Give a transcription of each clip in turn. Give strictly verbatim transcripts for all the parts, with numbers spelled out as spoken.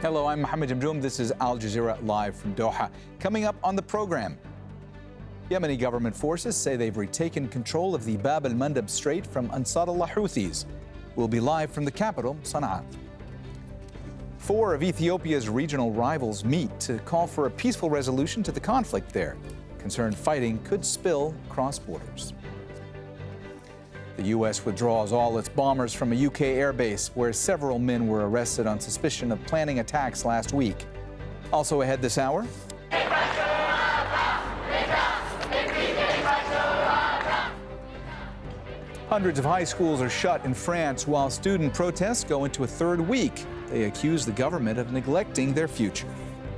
Hello, I'm Mohammed Jamjoom. This is Al Jazeera live from Doha. Coming up on the program, Yemeni government forces say they've retaken control of the Bab al-Mandab Strait from Ansarullah Houthis. We'll be live from the capital, Sana'a. Four of Ethiopia's regional rivals meet to call for a peaceful resolution to the conflict there. Concerned fighting could spill across borders. The U S withdraws all its bombers from a U K airbase where several men were arrested on suspicion of planning attacks last week. Also ahead this hour, hundreds of high schools are shut in France while student protests go into a third week. They accuse the government of neglecting their future.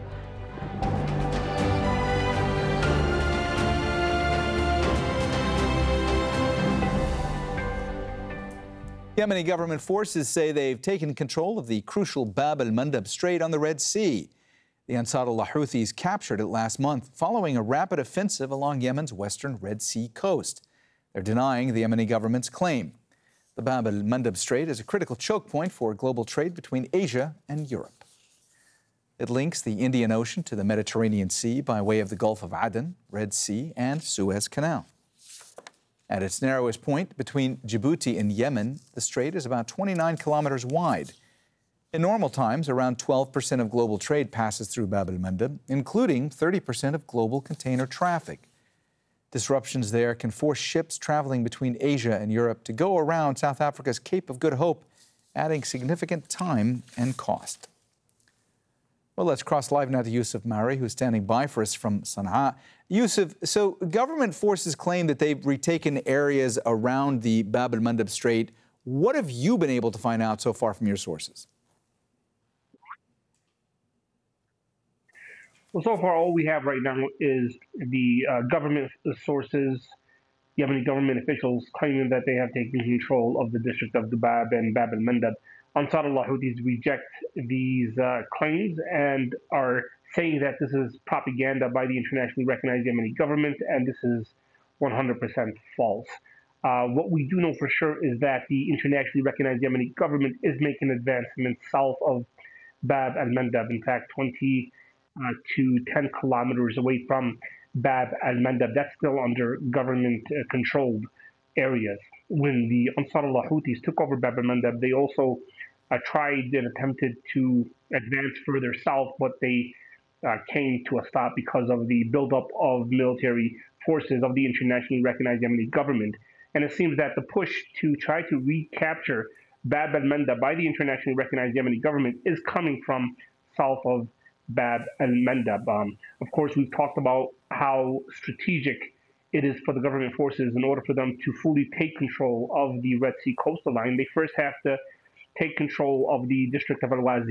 Yemeni government forces say they've taken control of the crucial Bab al-Mandab Strait on the Red Sea. The Ansarullah Houthis captured it last month following a rapid offensive along Yemen's western Red Sea coast. They're denying the Yemeni government's claim. The Bab al-Mandab Strait is a critical choke point for global trade between Asia and Europe. It links the Indian Ocean to the Mediterranean Sea by way of the Gulf of Aden, Red Sea, and Suez Canal. At its narrowest point between Djibouti and Yemen, the strait is about twenty-nine kilometers wide. In normal times, around twelve percent of global trade passes through Bab al-Mandab, including thirty percent of global container traffic. Disruptions there can force ships traveling between Asia and Europe to go around South Africa's Cape of Good Hope, adding significant time and cost. Well, let's cross live now to Yusuf Mari, who's standing by for us from Sana'a. Yusuf, so government forces claim that they've retaken areas around the Bab al-Mandab Strait. What have you been able to find out so far from your sources? Well, so far, all we have right now is the uh, government sources, Yemeni government officials claiming that they have taken control of the district of Dubab and Bab al-Mandab. Ansarullah Houthis reject these uh, claims and are saying that this is propaganda by the internationally recognized Yemeni government, and this is one hundred percent false. Uh, what we do know for sure is that the internationally recognized Yemeni government is making advancements south of Bab al-Mandab, in fact, twenty uh, to ten kilometers away from Bab al-Mandab. That's still under government-controlled uh, areas. When the Ansarullah Houthis took over Bab al-Mandab, they also uh, tried and attempted to advance further south, but they uh, came to a stop because of the buildup of military forces of the internationally recognized Yemeni government. And it seems that the push to try to recapture Bab al-Mandab by the internationally recognized Yemeni government is coming from south of Bab al-Mandab. Um, of course, we've talked about how strategic it is for the government forces in order for them to fully take control of the Red Sea coastal line. They first have to take control of the district of Al-Wazi